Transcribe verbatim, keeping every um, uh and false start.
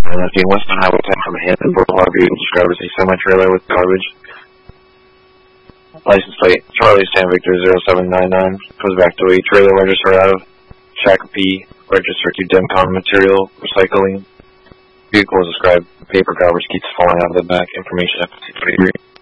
being west on Highway ten from Hampton Boulevard, vehicle described as a semi-trailer with garbage. License plate, Charlie Sam Victor zero seven nine nine, goes back to a trailer registered out of Shakopee, registered to Demcon Material Recycling. Vehicle is described, paper garbage keeps falling out of the back, information F C twenty-three.